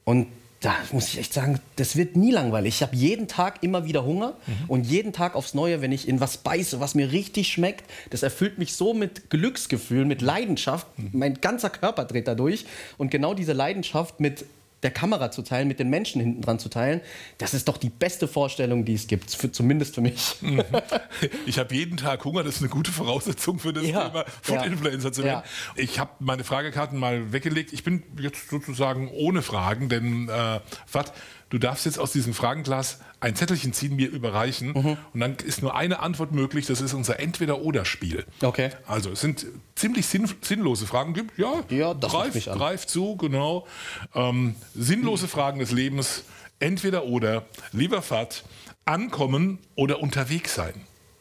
Und da muss ich echt sagen, das wird nie langweilig. Ich habe jeden Tag immer wieder Hunger und jeden Tag aufs Neue, wenn ich in was beiße, was mir richtig schmeckt, das erfüllt mich so mit Glücksgefühl, mit Leidenschaft. Mein ganzer Körper dreht da durch. Und genau diese Leidenschaft mit der Kamera zu teilen, mit den Menschen hinten dran zu teilen, das ist doch die beste Vorstellung, die es gibt, zumindest für mich. Ich habe jeden Tag Hunger, das ist eine gute Voraussetzung für das Thema Food-Influencer zu werden. Ja. Ich habe meine Fragekarten mal weggelegt. Ich bin jetzt sozusagen ohne Fragen, denn Fat, du darfst jetzt aus diesem Fragenglas ein Zettelchen ziehen, mir überreichen und dann ist nur eine Antwort möglich, das ist unser Entweder-Oder-Spiel. Okay. Also es sind ziemlich sinnlose Fragen, gibt greif zu, genau. Sinnlose Fragen des Lebens, Entweder-Oder, lieber Fat, ankommen oder unterwegs sein.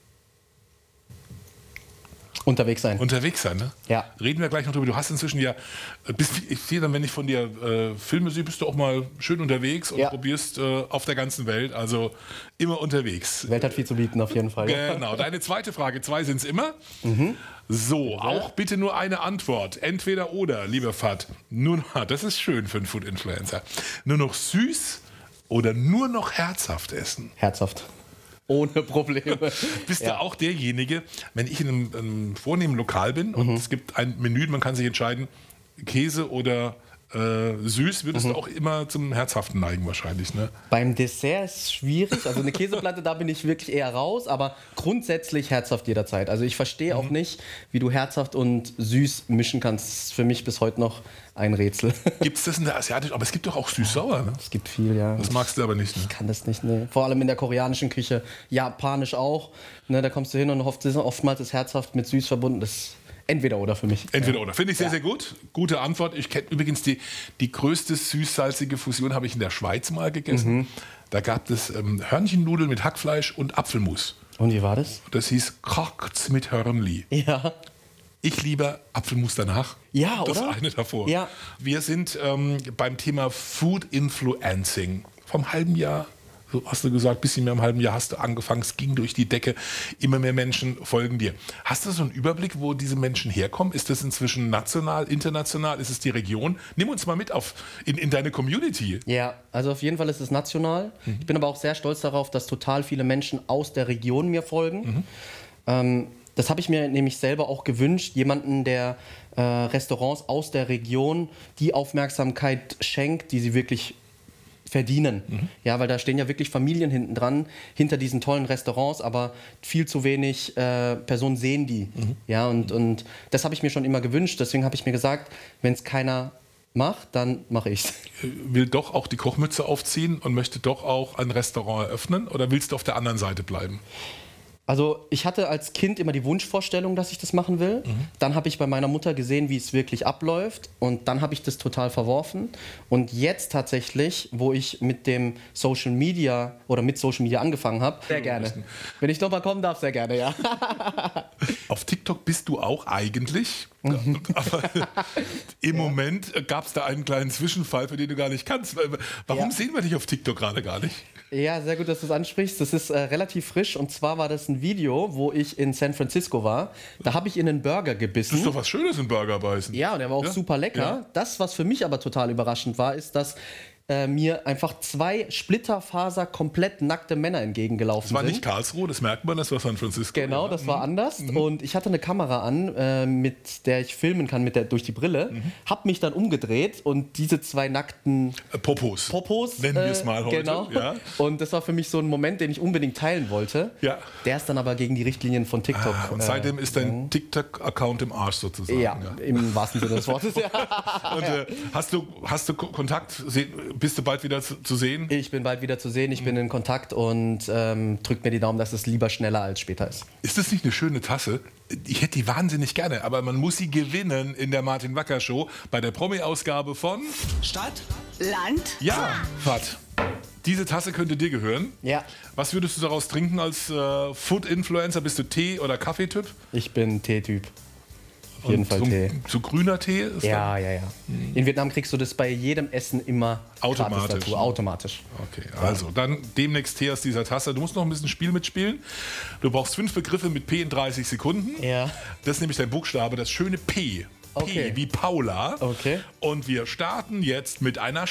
Unterwegs sein. Unterwegs sein, ne? Ja. Reden wir gleich noch drüber. Du hast inzwischen ja, ich sehe dann, wenn ich von dir Filme sehe, bist du auch mal schön unterwegs und probierst auf der ganzen Welt, also immer unterwegs. Die Welt hat viel zu bieten, auf jeden Fall. Genau. Deine zweite Frage, 2 sind es immer. So, auch bitte nur eine Antwort. Entweder oder, lieber Fat. Das ist schön für einen Food-Influencer. Nur noch süß oder nur noch herzhaft essen? Herzhaft. Ohne Probleme. Bist du auch derjenige, wenn ich in einem vornehmen Lokal bin und es gibt ein Menü, man kann sich entscheiden, Käse oder süß, würdest du auch immer zum Herzhaften neigen wahrscheinlich, ne? Beim Dessert ist es schwierig. Also eine Käseplatte, da bin ich wirklich eher raus, aber grundsätzlich herzhaft jederzeit. Also ich verstehe auch nicht, wie du herzhaft und süß mischen kannst. Das ist für mich bis heute noch ein Rätsel. Gibt es das in der asiatischen? Aber es gibt doch auch süß-sauer, ne? Es gibt viel, ja. Das magst du aber nicht, ne? Ich kann das nicht, ne. Vor allem in der koreanischen Küche. Japanisch auch. Ne, da kommst du hin und oftmals ist herzhaft mit süß verbunden. Das Entweder oder für mich. Entweder oder. Finde ich sehr, sehr gut. Gute Antwort. Ich kenne übrigens die größte süß-salzige Fusion habe ich in der Schweiz mal gegessen. Da gab es Hörnchennudeln mit Hackfleisch und Apfelmus. Und wie war das? Das hieß Kocht's mit Hörnli. Ja. Ich liebe Apfelmus danach. Ja, das oder? Das eine davor. Ja. Wir sind beim Thema Food Influencing. Vom halben Jahr, so hast du gesagt, bisschen mehr im halben Jahr hast du angefangen, es ging durch die Decke, immer mehr Menschen folgen dir. Hast du so einen Überblick, wo diese Menschen herkommen? Ist das inzwischen national, international, ist es die Region? Nimm uns mal mit in deine Community. Ja, also auf jeden Fall ist es national. Ich bin aber auch sehr stolz darauf, dass total viele Menschen aus der Region mir folgen. Das habe ich mir nämlich selber auch gewünscht, jemanden, der Restaurants aus der Region die Aufmerksamkeit schenkt, die sie wirklich verdienen. Ja, weil da stehen ja wirklich Familien hinten dran, hinter diesen tollen Restaurants, aber viel zu wenig Personen sehen die. Ja, und das habe ich mir schon immer gewünscht. Deswegen habe ich mir gesagt, wenn es keiner macht, dann mache ich's. Will doch auch die Kochmütze aufziehen und möchte doch auch ein Restaurant eröffnen oder willst du auf der anderen Seite bleiben? Also ich hatte als Kind immer die Wunschvorstellung, dass ich das machen will. Dann habe ich bei meiner Mutter gesehen, wie es wirklich abläuft und dann habe ich das total verworfen. Und jetzt tatsächlich, wo ich mit dem Social Media angefangen habe, sehr gerne. Wenn ich nochmal kommen darf, sehr gerne, ja. Auf TikTok bist du auch eigentlich, aber im Moment gab es da einen kleinen Zwischenfall, für den du gar nicht kannst. Warum sehen wir dich auf TikTok gerade gar nicht? Ja, sehr gut, dass du es ansprichst. Das ist relativ frisch und zwar war das ein Video, wo ich in San Francisco war. Da habe ich in einen Burger gebissen. Das ist doch was Schönes, einen Burger beißen. Ja, und der war auch super lecker. Ja. Das, was für mich aber total überraschend war, ist, dass mir einfach 2 Splitterfaser komplett nackte Männer entgegengelaufen sind. Das war nicht Karlsruhe, das merkt man, das war San Francisco. Genau, das war anders. Und ich hatte eine Kamera an, mit der ich filmen kann durch die Brille. Hab mich dann umgedreht und diese 2 nackten Popos nennen wir es mal heute. Genau. Ja. Und das war für mich so ein Moment, den ich unbedingt teilen wollte. Ja. Der ist dann aber gegen die Richtlinien von TikTok. Und seitdem ist dein TikTok-Account im Arsch sozusagen. Ja, im wahrsten Sinne des Wortes. Und hast du Kontakt? Bist du bald wieder zu sehen? Ich bin bald wieder zu sehen, ich bin in Kontakt und drückt mir die Daumen, dass es lieber schneller als später ist. Ist das nicht eine schöne Tasse? Ich hätte die wahnsinnig gerne, aber man muss sie gewinnen in der Martin Wacker Show bei der Promi-Ausgabe von Stadt, Land, ja, Fat. Diese Tasse könnte dir gehören. Ja. Was würdest du daraus trinken als Food-Influencer? Bist du Tee- oder Kaffeetyp? Ich bin Tee-Typ. Auf jeden Fall Tee. So grüner Tee ist ja. In Vietnam kriegst du das bei jedem Essen immer automatisch. Dazu. Automatisch. Okay, also dann demnächst Tee aus dieser Tasse. Du musst noch ein bisschen Spiel mitspielen. Du brauchst 5 Begriffe mit P in 30 Sekunden. Ja. Das ist nämlich dein Buchstabe, das schöne P. Okay. P wie Paula. Okay. Und wir starten jetzt mit einer